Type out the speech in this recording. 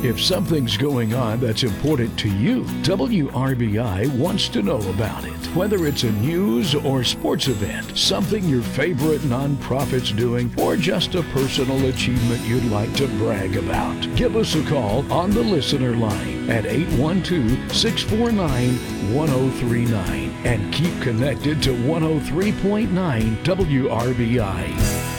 If something's going on that's important to you, WRBI wants to know about it. Whether it's a news or sports event, something your favorite nonprofit's doing, or just a personal achievement you'd like to brag about. Give us a call on the listener line at 812-649-1039 and keep connected to 103.9 WRBI.